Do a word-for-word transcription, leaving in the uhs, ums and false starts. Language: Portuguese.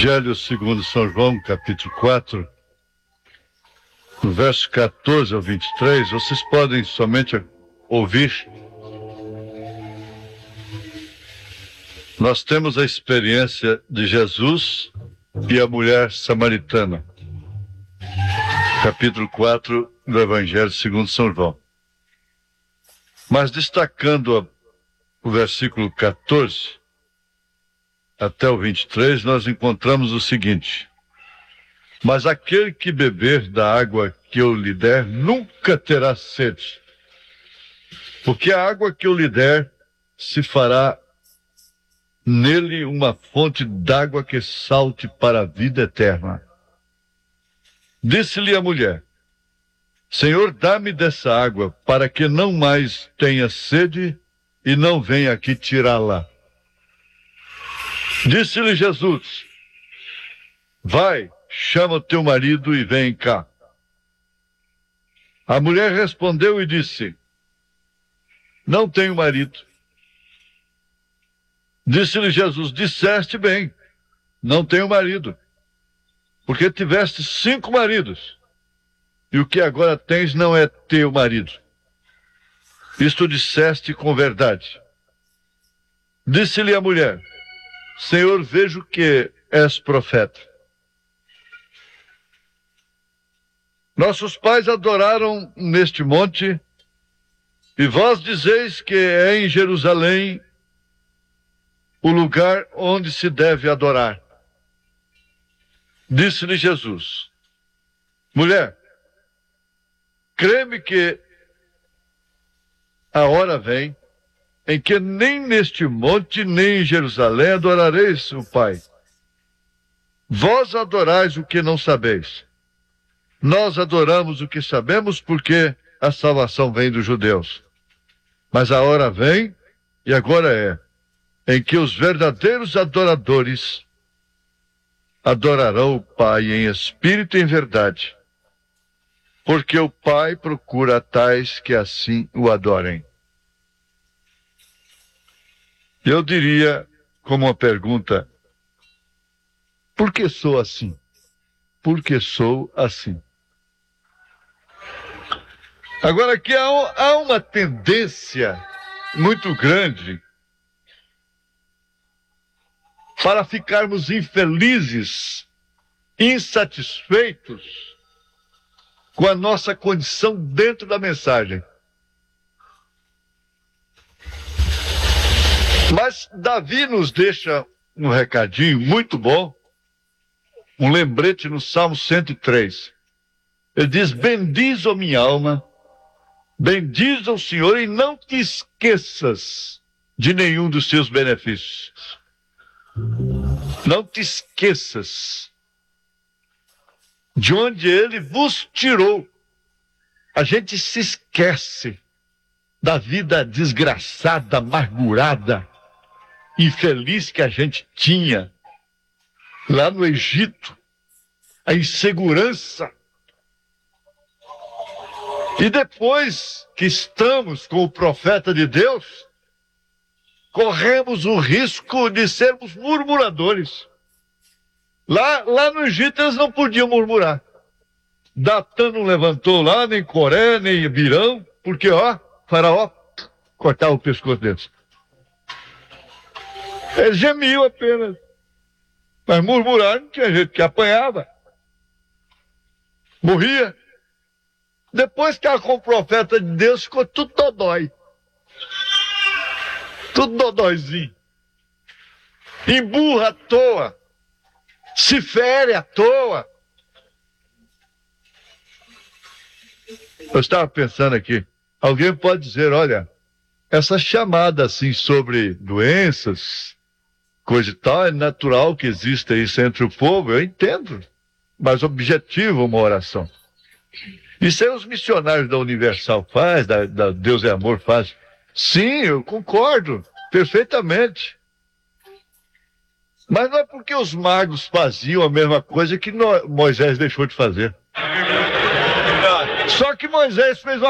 Evangelho segundo São João, capítulo quatro, no verso quatorze ao vinte e três, vocês podem somente ouvir. Nós temos a experiência de Jesus e a mulher samaritana. Capítulo quatro do Evangelho segundo São João. Mas destacando a, o versículo quatorze até o vinte e três, nós encontramos o seguinte: mas aquele que beber da água que eu lhe der nunca terá sede, porque a água que eu lhe der se fará nele uma fonte d'água que salte para a vida eterna. Disse-lhe a mulher: Senhor, dá-me dessa água, para que não mais tenha sede e não venha aqui tirá-la. Disse-lhe Jesus: vai, chama o teu marido e vem cá. A mulher respondeu e disse: não tenho marido. Disse-lhe Jesus: disseste bem, não tenho marido, porque tiveste cinco maridos, e o que agora tens não é teu marido. Isto disseste com verdade. Disse-lhe a mulher: Senhor, vejo que és profeta. Nossos pais adoraram neste monte, e vós dizeis que é em Jerusalém o lugar onde se deve adorar. Disse-lhe Jesus: mulher, crê-me que a hora vem em que nem neste monte, nem em Jerusalém adorareis o Pai. Vós adorais o que não sabeis. Nós adoramos o que sabemos, porque a salvação vem dos judeus. Mas a hora vem, e agora é, em que os verdadeiros adoradores adorarão o Pai em espírito e em verdade, porque o Pai procura tais que assim o adorem. Eu diria, como uma pergunta: por que sou assim? Por que sou assim? Agora, aqui há, há uma tendência muito grande para ficarmos infelizes, insatisfeitos com a nossa condição dentro da mensagem. Mas Davi nos deixa um recadinho muito bom, um lembrete no Salmo cento e três. Ele diz: bendiz, ó minha alma, bendiz ao Senhor e não te esqueças de nenhum dos seus benefícios. Não te esqueças de onde Ele vos tirou. A gente se esquece da vida desgraçada, amargurada, infeliz que a gente tinha lá no Egito, a insegurança. E depois que estamos com o profeta de Deus, corremos o risco de sermos murmuradores. Lá, lá no Egito eles não podiam murmurar. Datã não levantou lá, nem Coré, nem Abirão, porque ó, Faraó cortava o pescoço deles. Eles gemiam apenas. Mas murmurar não tinha jeito, que apanhava. Morria. Depois que com o profeta de Deus, ficou tudo dodói. Tudo dodóizinho. Emburra à toa. Se fere à toa. Eu estava pensando aqui. Alguém pode dizer: olha, essa chamada assim sobre doenças, coisa e tal, é natural que exista isso entre o povo, eu entendo. Mas objetivo uma oração. Isso aí os missionários da Universal faz, da, da Deus é Amor faz. Sim, eu concordo perfeitamente. Mas não é porque os magos faziam a mesma coisa que Moisés deixou de fazer. Só que Moisés fez uma